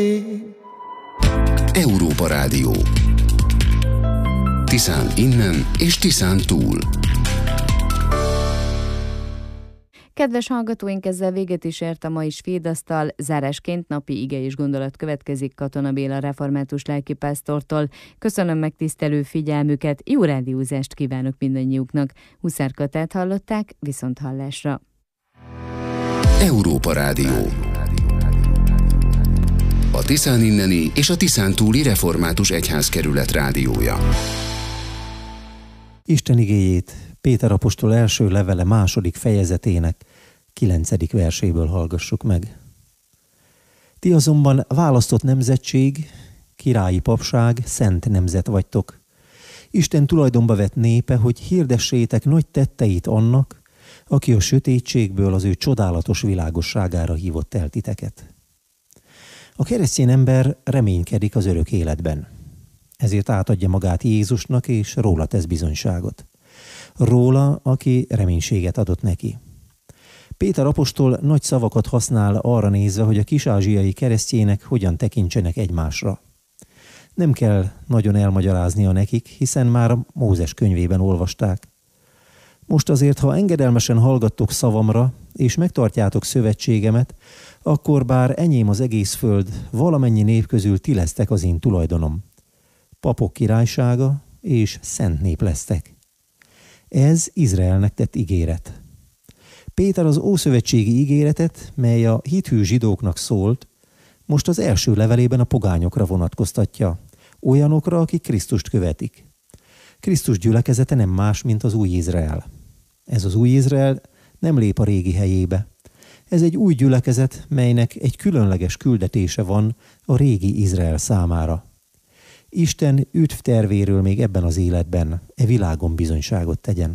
Európa Rádió. Tiszán innen és Tiszán túl. Kedves hallgatóink, ezzel véget is ért a mai Svédasztal. Zárásként napi ige és gondolat következik Katona Béla református lelkipásztortól. Köszönöm megtisztelő figyelmüket, jó rádiózást kívánok mindannyiuknak. Huszár Katát hallották, viszonthallásra. Európa Rádió. A Tiszán inneni és a Tiszán túli református egyházkerület rádiója. Isten igéjét Péter apostol első levele második fejezetének 9. verséből hallgassuk meg. Ti azonban választott nemzetség, királyi papság, szent nemzet vagytok. Isten tulajdonba vett népe, hogy hirdessétek nagy tetteit annak, aki a sötétségből az ő csodálatos világosságára hívott el titeket. A keresztény ember reménykedik az örök életben. Ezért átadja magát Jézusnak, és róla tesz bizonyságot. Róla, aki reménységet adott neki. Péter apostol nagy szavakat használ arra nézve, hogy a kis-ázsiai keresztjének hogyan tekintsenek egymásra. Nem kell nagyon elmagyaráznia nekik, hiszen már a Mózes könyvében olvasták. Most azért, ha engedelmesen hallgattok szavamra, és megtartjátok szövetségemet, akkor bár enyém az egész föld, valamennyi nép közül ti lesztek az én tulajdonom. Papok királysága és szent nép lesztek. Ez Izraelnek tett ígéret. Péter az ószövetségi ígéretet, mely a hithű zsidóknak szólt, most az első levelében a pogányokra vonatkoztatja, olyanokra, akik Krisztust követik. Krisztus gyülekezete nem más, mint az új Izrael. Ez az új Izrael nem lép a régi helyébe. Ez egy új gyülekezet, melynek egy különleges küldetése van a régi Izrael számára. Isten üdvtervéről még ebben az életben, világon bizonyságot tegyen.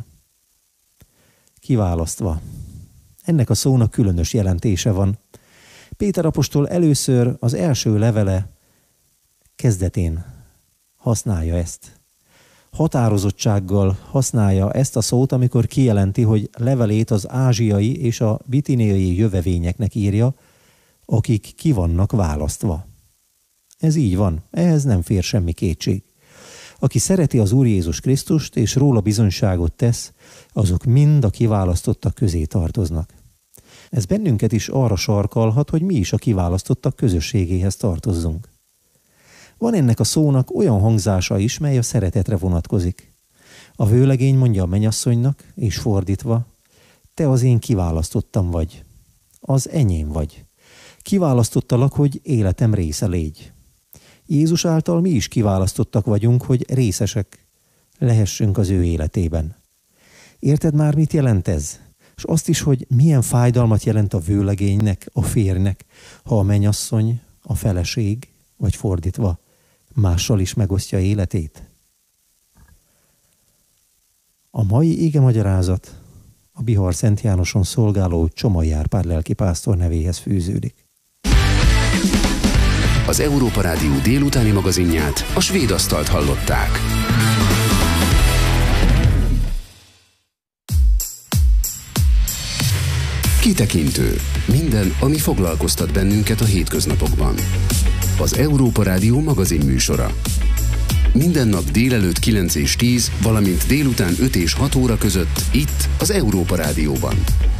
Kiválasztva. Ennek a szónak különös jelentése van. Péter apostol először az első levele kezdetén használja ezt. Határozottsággal használja ezt a szót, amikor kijelenti, hogy levelét az ázsiai és a bitinéai jövevényeknek írja, akik ki vannak választva. Ez így van, ehhez nem fér semmi kétség. Aki szereti az Úr Jézus Krisztust és róla bizonyságot tesz, azok mind a kiválasztottak közé tartoznak. Ez bennünket is arra sarkalhat, hogy mi is a kiválasztottak közösségéhez tartozzunk. Van ennek a szónak olyan hangzása is, mely a szeretetre vonatkozik. A vőlegény mondja a mennyasszonynak, és fordítva, te az én kiválasztottam vagy, az enyém vagy. Kiválasztottalak, hogy életem része légy. Jézus által mi is kiválasztottak vagyunk, hogy részesek lehessünk az ő életében. Érted már, mit jelent ez? És azt is, hogy milyen fájdalmat jelent a vőlegénynek, a férjnek, ha a mennyasszony, a feleség, vagy fordítva, mással is megosztja életét. A mai igemagyarázat a Bihar Szent Jánoson szolgáló Csomai Árpád lelkipásztor nevéhez fűződik. Az Európa Rádió délutáni magazinját, a Svédasztalt hallották. Kitekintő. Minden, ami foglalkoztat bennünket a hétköznapokban. Az Európa Rádió magazin műsora. Minden nap délelőtt 9 és 10, valamint délután 5 és 6 óra között itt az Európa Rádióban.